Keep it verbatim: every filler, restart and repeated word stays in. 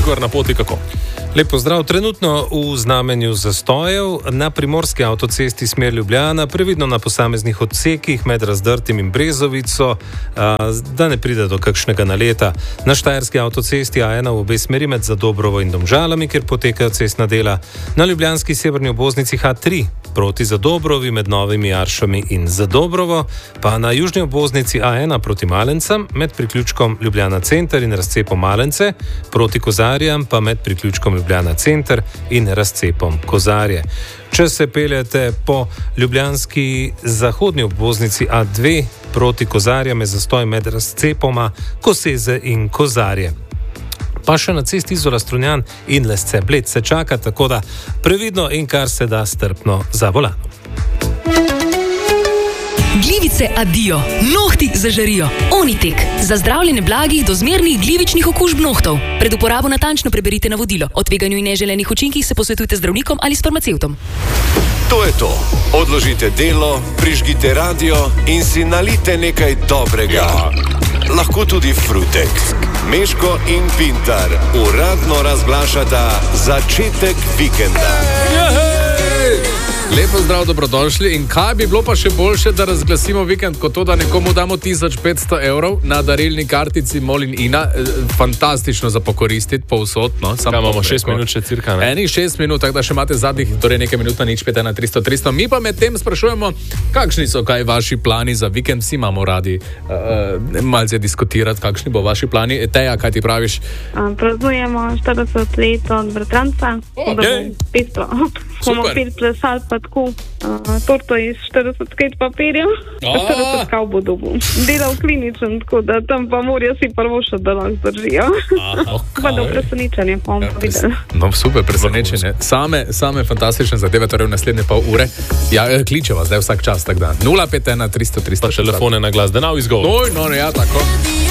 Igor, na poti kako? Lep pozdrav. Trenutno v znamenju zastojev na primorski avtocesti smer Ljubljana, previdno na posameznih odsekih med Razdrtim in Brezovico, da ne pride do kakšnega naleta. Na štajerski avtocesti A ena v obe smeri med Zadobrovo in Domžalami, kjer potekajo cestna dela. Na ljubljanski severni obvoznici H tri proti Zadobrovi med Novimi Aršami in Zadobrovo, pa na južni obvoznici A ena proti Malencem med priključkom Ljubljana Center in razcepom Malence, proti Kozarjam pa med priključkom Ljubljana Center in razcepom Kozarje. Če se peljete po ljubljanski zahodni obvoznici A dve proti Kozarjam, je zastoj med razcepoma Koseze in Kozarje. Pa še na cesti Izola Strunjan in Lesce Bled se čaka, tako da previdno in kar se da strpno za volanom. Glivice adijo, nohti zažarijo. Onitek, za zdravljenje blagih do zmernih glivičnih okužb nohtov. Pred uporabo natančno preberite navodilo. O tveganju in neželenih učinkih se posvetujte z zdravnikom ali s farmacevtom. To je to. Odložite delo, prižgite radio in si nalite nekaj dobrega. Ja. Lahko tudi frutek. Meško in Pintar uradno razglašata začetek vikenda. Lepo zdrav, dobrodošli. In kaj bi bilo pa še boljše, da razglasimo vikend, kot to, da nekomu damo tisoč petsto evrov na darilni kartici Molin Ina. Fantastično za pokoristiti, povsod. No? Sam imamo šest minut še cirka. Ne? Enih šest minut, tako da še imate zadnjih, torej nekaj minut na nič, pet na tristo tristo. Mi pa med tem sprašujemo, kakšni so kaj vaši plani za vikend. Vsi imamo radi uh, malce diskutirati, kakšni bo vaši plani. Teja, kaj ti praviš? Um, praznujemo štirideset let od bratranca. Oh, da bo pestro. Bomo pil plesali pa tako uh, torto iz štirideset ket papirja, pa štirideset kav bo dobil. Delal kliničen, tako da tam pa morajo si prvo še, da lahko zdržijo. Pa da presenečenje, pa bomo ja, videli. No, super presenečenje. Same, same fantastične zadeve, torej v naslednje pol ure. Ja, kličeva zdaj vsak čas, tak da. nula pet ena tristo tristo. Pa telefone na glas, da now is go. No, no, ja, tako.